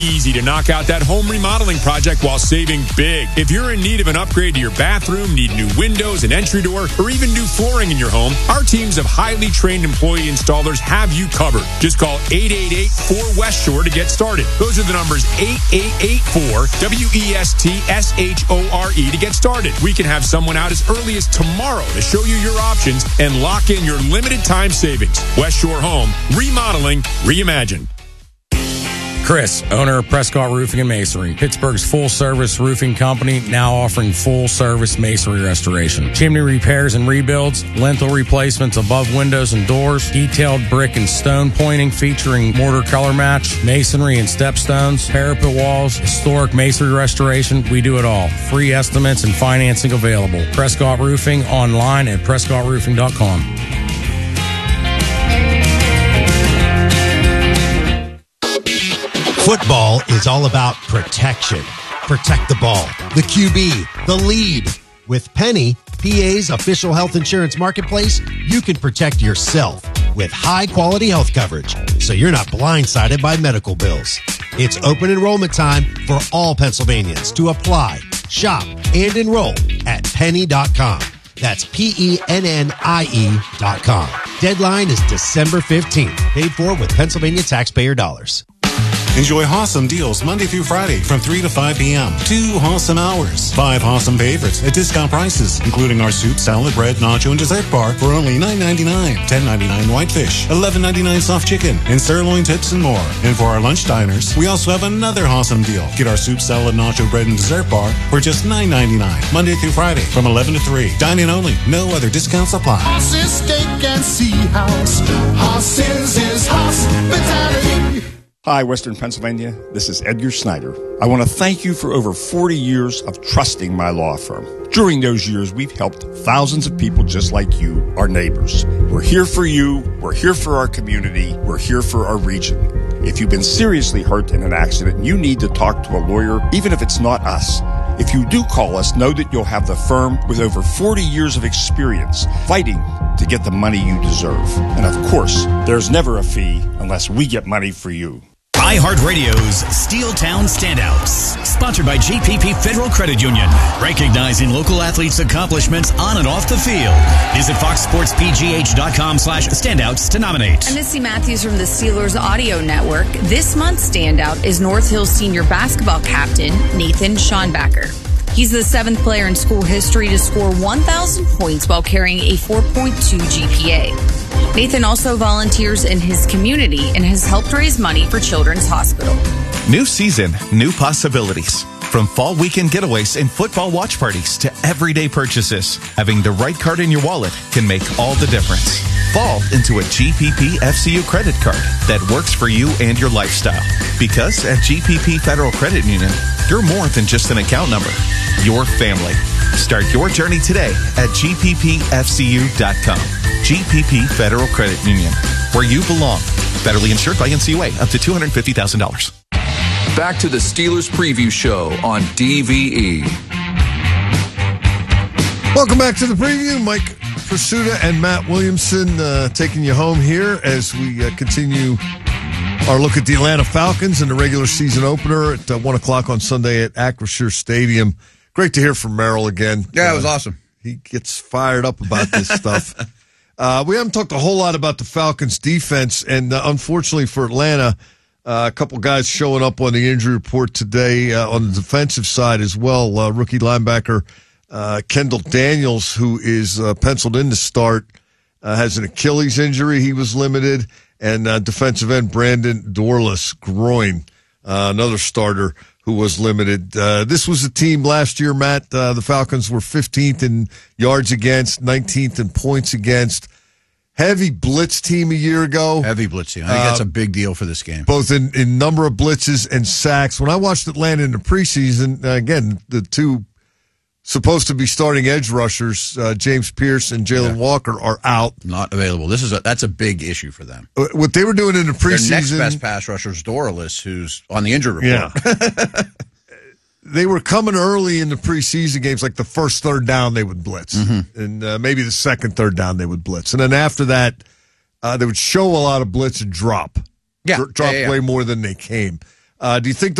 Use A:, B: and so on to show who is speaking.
A: Easy to knock out that home remodeling project while saving big. If you're in need of an upgrade to your bathroom, need new windows, an entry door, or even new flooring in your home, our teams of highly trained employee installers have you covered. Just call 888-4West Shore to get started. Those are the numbers 8884-WESTSHORE to get started. We can have someone out as early as tomorrow to show you your options and lock in your limited time savings. West Shore Home, remodeling, reimagined.
B: Chris, owner of Prescott Roofing and Masonry, Pittsburgh's full-service roofing company, now offering full-service masonry restoration. Chimney repairs and rebuilds, lintel replacements above windows and doors, detailed brick and stone pointing featuring mortar color match, masonry and stepstones, parapet walls, historic masonry restoration. We do it all. Free estimates and financing available. Prescott Roofing online at PrescottRoofing.com.
C: Football is all about protection. Protect the ball, the QB, the lead. With Penny, PA's official health insurance marketplace, you can protect yourself with high-quality health coverage, so you're not blindsided by medical bills. It's open enrollment time for all Pennsylvanians to apply, shop, and enroll at penny.com. That's PENNIE.com. Deadline is December 15th. Paid for with Pennsylvania taxpayer dollars.
D: Enjoy Hossam deals Monday through Friday from 3 to 5 p.m. 2 Hossam hours. 5 Hossam favorites at discount prices, including our soup, salad, bread, nacho, and dessert bar for only $9.99. $10.99 whitefish, $11.99 soft chicken, and sirloin tips and more. And for our lunch diners, we also have another Hossam deal. Get our soup, salad, nacho, bread, and dessert bar for just $9.99. Monday through Friday from 11 to 3. Dine-in only. No other discounts apply.
E: Hoss's Steak and Sea House. Hoss's is hospitality.
F: Hi, Western Pennsylvania. This is Edgar Snyder. I want to thank you for over 40 years of trusting my law firm. During those years, we've helped thousands of people just like you, our neighbors. We're here for you. We're here for our community. We're here for our region. If you've been seriously hurt in an accident, you need to talk to a lawyer, even if it's not us. If you do call us, know that you'll have the firm with over 40 years of experience fighting to get the money you deserve. And of course, there's never a fee unless we get money for you.
G: iHeartRadio's Steeltown Standouts, sponsored by GPP Federal Credit Union, recognizing local athletes' accomplishments on and off the field. Visit foxsportspgh.com/standouts to nominate.
H: I'm Missy Matthews from the Steelers Audio Network. This month's standout is North Hills senior basketball captain Nathan Schonbacher. He's the 7th player in school history to score 1,000 points while carrying a 4.2 GPA. Nathan also volunteers in his community and has helped raise money for Children's Hospital.
I: New season, new possibilities. From fall weekend getaways and football watch parties to everyday purchases, having the right card in your wallet can make all the difference. Fall into a GPP FCU credit card that works for you and your lifestyle. Because at GPP Federal Credit Union, you're more than just an account number. Your family. Start your journey today at gppfcu.com. GPP Federal Credit Union, where you belong. Federally insured by NCUA, up to $250,000.
J: Back to the Steelers preview show on DVE.
K: Welcome back to the preview. Mike Pursuta and Matt Williamson taking you home here as we continue our look at the Atlanta Falcons and the regular season opener at 1 o'clock on Sunday at Acrisure Stadium. Great to hear from Merrill again.
L: Yeah, it was awesome.
K: He gets fired up about this stuff. We haven't talked a whole lot about the Falcons' defense, and unfortunately for Atlanta, a couple guys showing up on the injury report today on the defensive side as well. Rookie linebacker Kendall Daniels, who is penciled in to start, has an Achilles injury. He was limited. And defensive end Brandon Dorless, groin, another starter who was limited. This was a team last year, Matt. The Falcons were 15th in yards against, 19th in points against. Heavy blitz team a year ago.
L: Heavy blitz team. I think that's a big deal for this game.
K: Both in number of blitzes and sacks. When I watched Atlanta in the preseason, again, the two supposed to be starting edge rushers, James Pierce and Jalen Walker, are out.
L: Not available. That's a big issue for them.
K: What they were doing in the preseason.
L: Their next best pass rusher is Dorless, who's on the injury report.
K: Yeah. They were coming early in the preseason games, like the first third down they would blitz. Mm-hmm. And maybe the second third down they would blitz. And then after that, they would show a lot of blitz and drop.
L: Yeah.
K: Drop way more than they came. Do you think